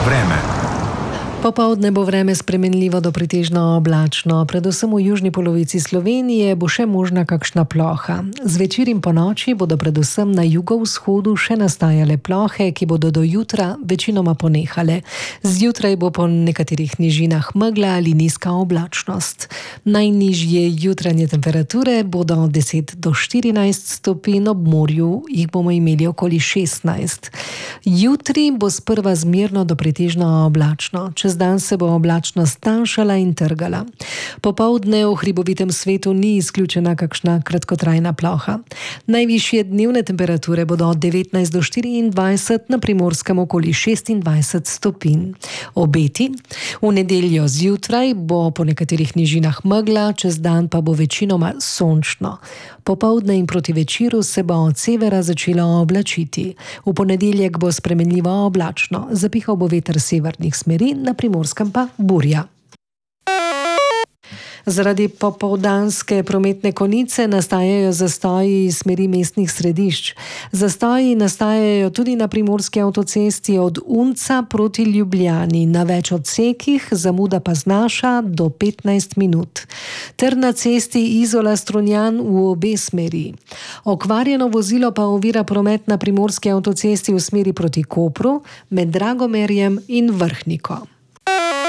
vreme. Popoldne bo vreme spremenljivo do pretežno oblačno. Predvsem v južni polovici Slovenije bo še možna kakšna ploha. Zvečer in ponoči bodo predvsem na jugovzhodu še nastajale plohe, ki bodo do jutra večinoma ponehale. Zjutraj bo po nekaterih nižinah megla ali nizka oblačnost. Najnižje jutranje temperature bodo od 10 do 14 stopinj, ob morju jih bomo imeli okoli 16. Jutri bo sprva zmerno do pretežno oblačno. Čez dan se bo oblačnost tanjšala in trgala. Popoldne v hribovitem svetu ni izključena kakšna kratkotrajna ploha. Najvišje dnevne temperature bodo od 19 do 24, na Primorskem okoli 26 stopinj. Obeti: v nedeljo zjutraj bo po nekaterih nižinah megla, čez dan pa bo večinoma sončno. Popoldne in proti večeru se bo od severa začelo oblačiti. V ponedeljek bo spremenljivo oblačno, zapihal bo veter severnih smeri, na Primorskem pa burja. Zaradi popoldanske prometne konice nastajajo zastoji iz smeri mestnih središč. Zastoji nastajajo tudi na primorski avtocesti od Unca proti Ljubljani. Na več odsekih zamuda pa znaša do 15 minut. Ter na cesti Izola-Strunjan v obe smeri. Okvarjeno vozilo pa ovira promet na primorski avtocesti v smeri proti Kopru med Dragomerjem in Vrhniko.